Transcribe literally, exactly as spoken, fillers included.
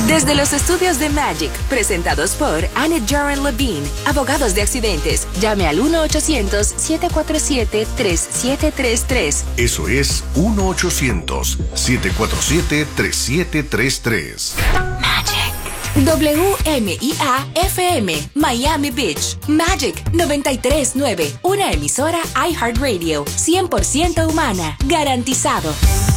Desde los estudios de Magic, presentados por Annette Jaren Levine, abogados de accidentes. Llame al uno ochocientos, siete cuatro siete, tres siete tres tres. Eso es uno ochocientos, siete cuatro siete, tres siete tres tres. Magic. W M I A F M, Miami Beach. Magic noventa y tres punto nueve, una emisora iHeartRadio, cien por ciento humana, garantizado.